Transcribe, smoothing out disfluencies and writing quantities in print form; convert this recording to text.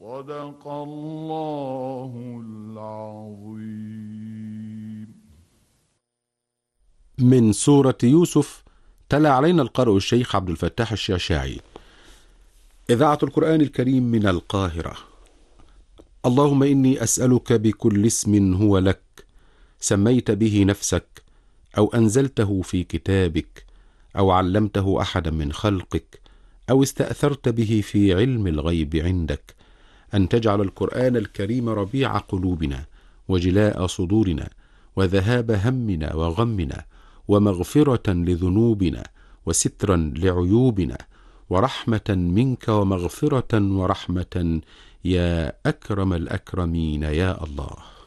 صدق الله العظيم. من سورة يوسف، تلا علينا القارئ الشيخ عبد الفتاح الشاشاعي. إذاعة القرآن الكريم من القاهرة. اللهم إني أسألك بكل اسم هو لك، سميت به نفسك، أو أنزلته في كتابك، أو علمته أحدا من خلقك، أو استأثرت به في علم الغيب عندك، أن تجعل القرآن الكريم ربيع قلوبنا، وجلاء صدورنا، وذهاب همنا وغمنا، ومغفرة لذنوبنا، وسترا لعيوبنا، ورحمة منك ومغفرة ورحمة، يا أكرم الأكرمين يا الله.